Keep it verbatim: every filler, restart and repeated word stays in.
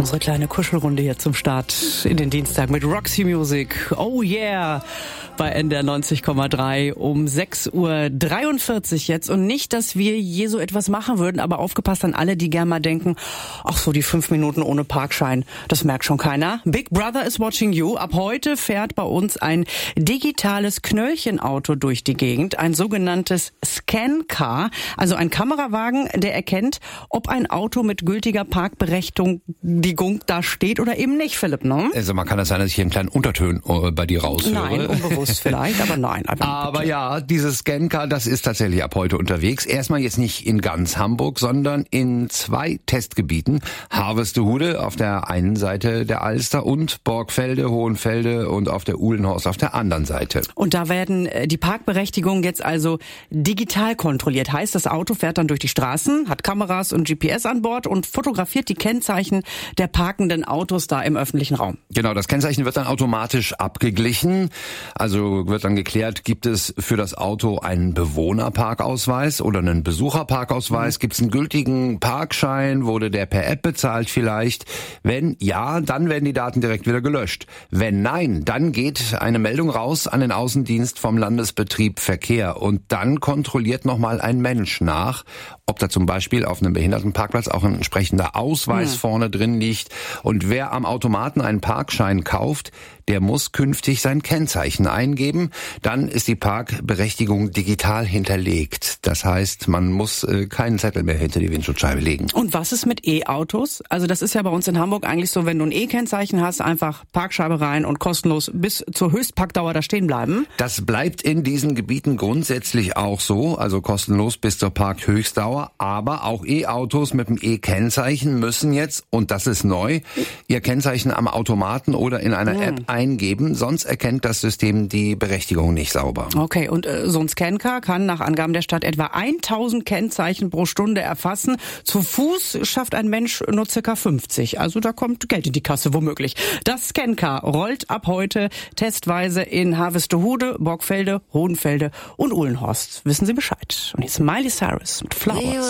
Unsere kleine Kuschelrunde hier zum Start in den Dienstag mit Roxy Music. Oh yeah! Bei N D R neunzig Komma drei um sechs Uhr dreiundvierzig jetzt. Und nicht, dass wir je so etwas machen würden, aber aufgepasst an alle, die gerne mal denken, ach so, die fünf Minuten ohne Parkschein, das merkt schon keiner. Big Brother is watching you. Ab heute fährt bei uns ein digitales Knöllchenauto durch die Gegend, ein sogenanntes Scan-Car, also ein Kamerawagen, der erkennt, ob ein Auto mit gültiger Parkberechtigung da steht oder eben nicht, Philipp, ne? Also man kann das sein, dass ich hier einen kleinen Unterton bei dir raushöre. Nein, unbewusst vielleicht, aber nein. Aber, aber ja, dieses Scan-Car, das ist tatsächlich ab heute unterwegs. Erstmal jetzt nicht in ganz Hamburg, sondern in zwei Testgebieten. Harvestehude auf der einen Seite der Alster und Borgfelde, Hohenfelde und auf der Uhlenhorst auf der anderen Seite. Und da werden die Parkberechtigungen jetzt also digital kontrolliert. Heißt, das Auto fährt dann durch die Straßen, hat Kameras und G P S an Bord und fotografiert die Kennzeichen der parkenden Autos da im öffentlichen Raum. Genau, das Kennzeichen wird dann automatisch abgeglichen. Also wird dann geklärt, gibt es für das Auto einen Bewohnerparkausweis oder einen Besucherparkausweis? Gibt es einen gültigen Parkschein? Wurde der per App bezahlt vielleicht? Wenn ja, dann werden die Daten direkt wieder gelöscht. Wenn nein, dann geht eine Meldung raus an den Außendienst vom Landesbetrieb Verkehr. Und dann kontrolliert nochmal ein Mensch nach, ob da zum Beispiel auf einem Behindertenparkplatz auch ein entsprechender Ausweis hm. vorne drin liegt. Und wer am Automaten einen Parkschein kauft, der muss künftig sein Kennzeichen eingeben. Dann ist die Parkberechtigung digital hinterlegt. Das heißt, man muss äh, keinen Zettel mehr hinter die Windschutzscheibe legen. Und was ist mit E-Autos? Also das ist ja bei uns in Hamburg eigentlich so, wenn du ein E-Kennzeichen hast, einfach Parkscheibe rein und kostenlos bis zur Höchstparkdauer da stehen bleiben. Das bleibt in diesen Gebieten grundsätzlich auch so, also kostenlos bis zur Parkhöchstdauer. Aber auch E-Autos mit dem E-Kennzeichen müssen jetzt, und das ist neu, ihr Kennzeichen am Automaten oder in einer hm. App eingeben, sonst erkennt das System die Berechtigung nicht sauber. Okay, und äh, so ein Scan-Car kann nach Angaben der Stadt etwa tausend Kennzeichen pro Stunde erfassen. Zu Fuß schafft ein Mensch nur circa fünfzig. Also da kommt Geld in die Kasse womöglich. Das Scan-Car rollt ab heute testweise in Harvestehude, Borgfelde, Hohenfelde und Uhlenhorst. Wissen Sie Bescheid. Und jetzt Miley Cyrus mit Flowers.